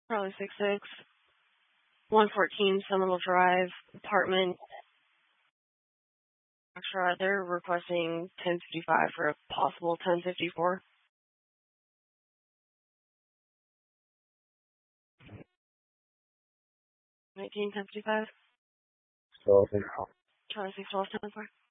Probably 66. 114 Seminole Drive, apartment. Extra, they're requesting 1055 for a possible 1054. 1055. So, Charlie 612 10